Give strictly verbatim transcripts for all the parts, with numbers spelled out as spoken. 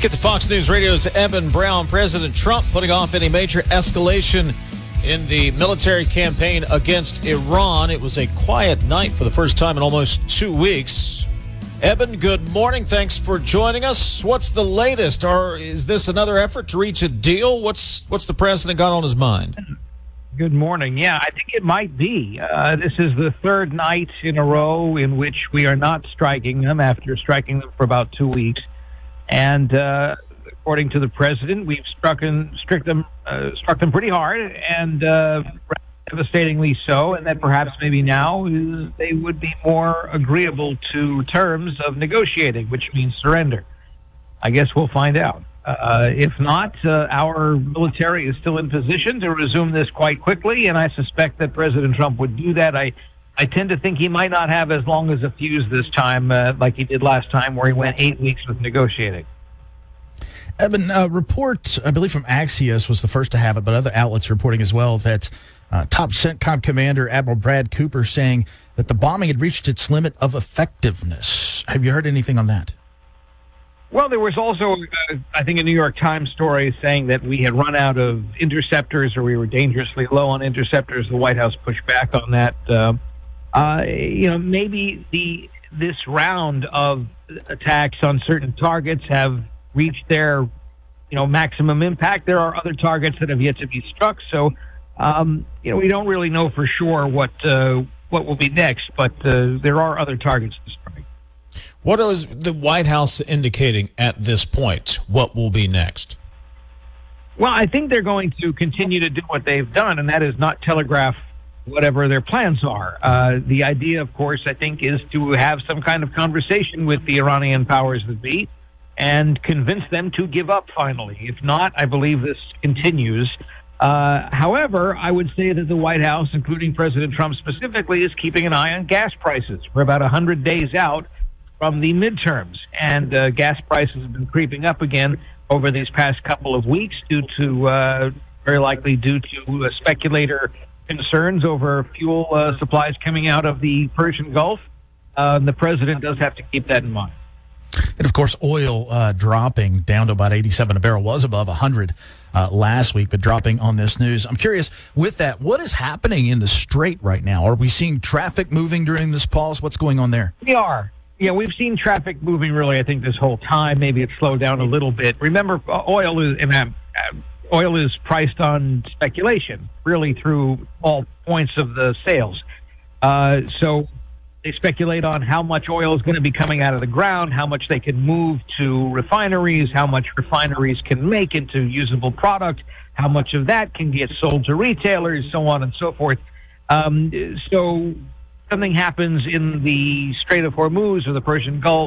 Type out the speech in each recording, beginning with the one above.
get to Fox News Radio's Evan Brown. President Trump putting off any major escalation in the military campaign against Iran. It was a quiet night for the first time in almost two weeks. Evan, good morning. Thanks for joining us. What's the latest? Or is this another effort to reach a deal? What's what's the president got on his mind? Good morning. Yeah, I think it might be. Uh, this is the third night in a row in which we are not striking them after striking them for about two weeks. And uh, according to the president, we've struck, in, struck, them, uh, struck them pretty hard, and uh, devastatingly so, and that perhaps maybe now they would be more agreeable to terms of negotiating, which means surrender. I guess we'll find out. Uh, if not, uh, our military is still in position to resume this quite quickly, and I suspect that President Trump would do that. I, I tend to think he might not have as long as a fuse this time, uh, like he did last time, where he went eight weeks with negotiating. Evan, uh, report, I believe from Axios was the first to have it, but other outlets are reporting as well that uh, top CENTCOM commander Admiral Brad Cooper saying that the bombing had reached its limit of effectiveness. Have you heard anything on that? Well, there was also, uh, I think, a New York Times story saying that we had run out of interceptors, or we were dangerously low on interceptors. The White House pushed back on that. Uh, uh, you know, maybe the this round of attacks on certain targets have reached their, you know, maximum impact. There are other targets that have yet to be struck. So, um, you know, we don't really know for sure what uh, what will be next, but uh, there are other targets to strike. What is the White House indicating at this point? What will be next? Well, I think they're going to continue to do what they've done, and that is not telegraph whatever their plans are. Uh, the idea, of course, I think, is to have some kind of conversation with the Iranian powers that be and convince them to give up finally. If not, I believe this continues. Uh, however, I would say that the White House, including President Trump specifically, is keeping an eye on gas prices. We're about one hundred days out from the midterms, and uh, gas prices have been creeping up again over these past couple of weeks due to, uh, very likely due to uh, speculator concerns over fuel uh, supplies coming out of the Persian Gulf. Uh, the president does have to keep that in mind. And, of course, oil uh, dropping down to about eighty-seven a barrel, was above one hundred uh, last week, but dropping on this news. I'm curious, with that, what is happening in the Strait right now? Are we seeing traffic moving during this pause? What's going on there? We are. Yeah, we've seen traffic moving really, I think, this whole time. Maybe it's slowed down a little bit. Remember, oil is uh, oil is priced on speculation, really, through all points of the sales. Uh, so they speculate on how much oil is going to be coming out of the ground, how much they can move to refineries, how much refineries can make into usable product, how much of that can get sold to retailers, so on and so forth. Um, so something happens in the Strait of Hormuz or the Persian Gulf,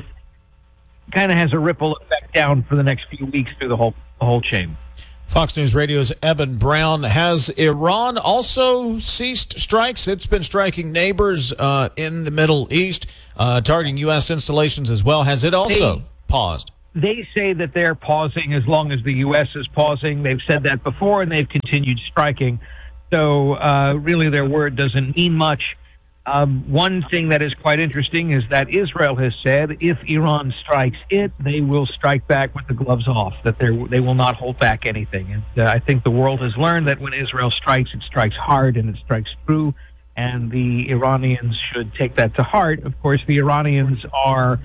kind of has a ripple effect down for the next few weeks through the whole the whole chain. Fox News Radio's Evan Brown. Has Iran also ceased strikes? It's been striking neighbors uh, in the Middle East, uh, targeting U S installations as well. Has it also they, paused? They say that they're pausing as long as the U S is pausing. They've said that before, and they've continued striking. So uh, really their word doesn't mean much. Um, one thing that is quite interesting is that Israel has said if Iran strikes it, they will strike back with the gloves off, that they will not hold back anything. And uh, I think the world has learned that when Israel strikes, it strikes hard and it strikes true, and the Iranians should take that to heart. Of course, the Iranians are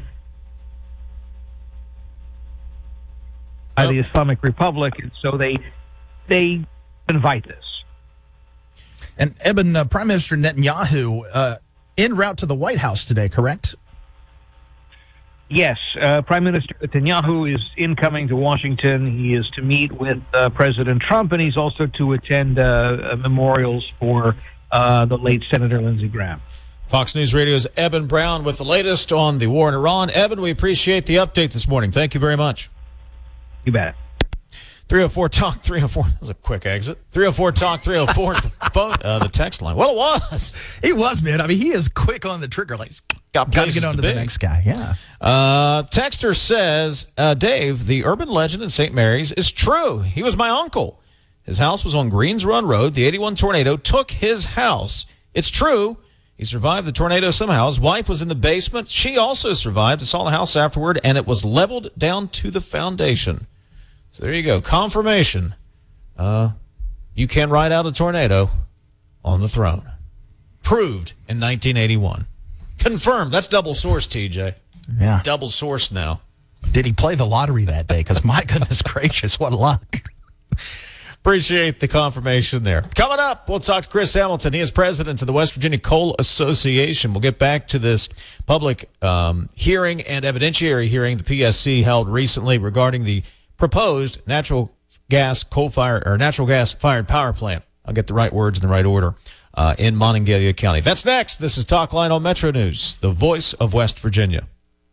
by the Islamic Republic, and so they, they invite this. And, Eben, uh, Prime Minister Netanyahu uh, en route to the White House today, correct? Yes. Uh, Prime Minister Netanyahu is incoming to Washington. He is to meet with uh, President Trump, and he's also to attend uh, memorials for uh, the late Senator Lindsey Graham. Fox News Radio's Eben Brown with the latest on the war in Iran. Eben, we appreciate the update this morning. Thank you very much. You bet. three oh four talk three oh four. That was a quick exit. three oh four talk three oh four. the phone, uh, the text line. Well, it was. He was, man. I mean, he is quick on the trigger. Like, got to get on to the next guy. Yeah. Uh, Texter says, uh, Dave, the urban legend in Saint Mary's is true. He was my uncle. His house was on Greens Run Road. The eighty-one tornado took his house. It's true. He survived the tornado somehow. His wife was in the basement. She also survived. I saw the house afterward, and it was leveled down to the foundation. So there you go. Confirmation. Uh, you can ride out a tornado on the throne. Proved in nineteen eighty-one. Confirmed. That's double source, T J. Yeah. It's double source now. Did he play the lottery that day? Because my goodness gracious, what luck. Appreciate the confirmation there. Coming up, we'll talk to Chris Hamilton. He is president of the West Virginia Coal Association. We'll get back to this public um, hearing and evidentiary hearing the P S C held recently regarding the proposed natural gas coal fire or natural gas fired power plant. I'll get the right words in the right order uh, in Monongalia County. That's next. This is Talk Line on Metro News, the voice of West Virginia.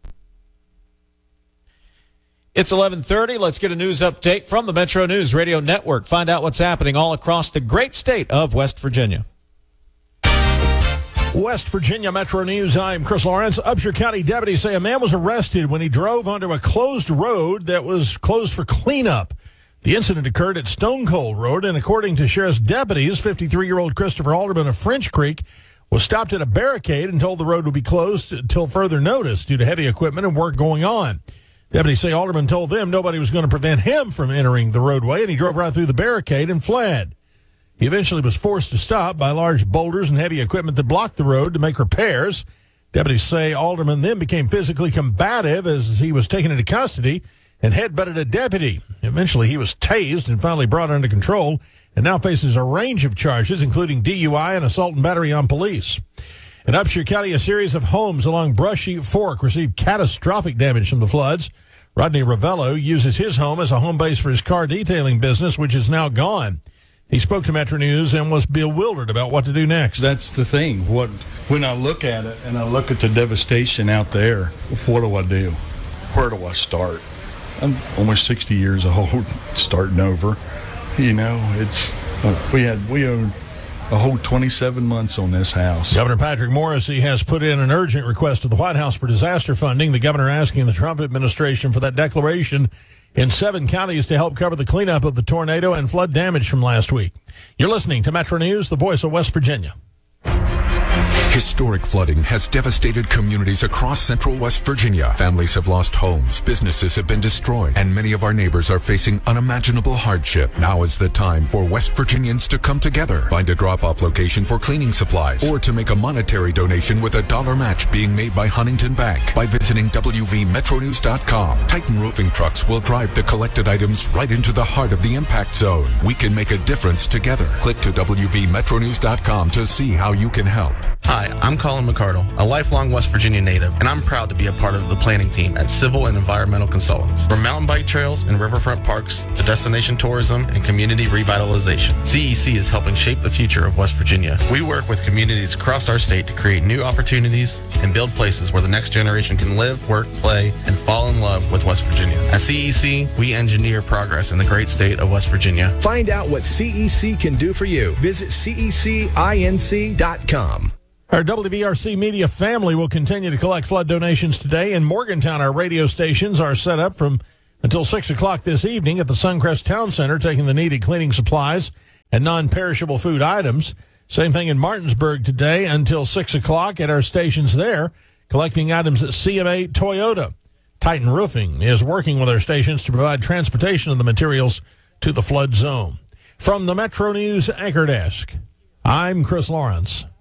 It's eleven thirty. Let's get a news update from the Metro News Radio Network. Find out what's happening all across the great state of West Virginia. West Virginia Metro News. I'm Chris Lawrence. Upshur County deputies say a man was arrested when he drove onto a closed road that was closed for cleanup. The incident occurred at Stone Cold Road, and according to sheriff's deputies, fifty-three-year-old Christopher Alderman of French Creek was stopped at a barricade and told the road would be closed until further notice due to heavy equipment and work going on. Deputies say Alderman told them nobody was going to prevent him from entering the roadway, and he drove right through the barricade and fled. He eventually was forced to stop by large boulders and heavy equipment that blocked the road to make repairs. Deputies say Alderman then became physically combative as he was taken into custody and headbutted a deputy. Eventually, he was tased and finally brought under control and now faces a range of charges, including D U I and assault and battery on police. In Upshur County, a series of homes along Brushy Fork received catastrophic damage from the floods. Rodney Ravello uses his home as a home base for his car detailing business, which is now gone. He spoke to Metro News and was bewildered about what to do next. That's the thing. What when I look at it and I look at the devastation out there, what do I do? Where do I start? I'm almost sixty years old, starting over. You know, it's uh, we had we owned a whole twenty-seven months on this house. Governor Patrick Morrisey has put in an urgent request to the White House for disaster funding. The governor asking the Trump administration for that declaration in seven counties to help cover the cleanup of the tornado and flood damage from last week. You're listening to Metro News, the voice of West Virginia. Historic flooding has devastated communities across central West Virginia. Families have lost homes, businesses have been destroyed, and many of our neighbors are facing unimaginable hardship. Now is the time for West Virginians to come together. Find a drop-off location for cleaning supplies or to make a monetary donation with a dollar match being made by Huntington Bank by visiting W V metro news dot com. Titan Roofing trucks will drive the collected items right into the heart of the impact zone. We can make a difference together. Click to W V metro news dot com to see how you can help. Hi, I'm Colin McCardle, a lifelong West Virginia native, and I'm proud to be a part of the planning team at Civil and Environmental Consultants. From mountain bike trails and riverfront parks to destination tourism and community revitalization, C E C is helping shape the future of West Virginia. We work with communities across our state to create new opportunities and build places where the next generation can live, work, play, and fall in love with West Virginia. At C E C, we engineer progress in the great state of West Virginia. Find out what C E C can do for you. Visit C E C inc dot com. Our W V R C Media family will continue to collect flood donations today. In Morgantown, our radio stations are set up from until six o'clock this evening at the Suncrest Town Center, taking the needed cleaning supplies and non-perishable food items. Same thing in Martinsburg today until six o'clock at our stations there, collecting items at C M A Toyota. Titan Roofing is working with our stations to provide transportation of the materials to the flood zone. From the Metro News Anchor Desk, I'm Chris Lawrence.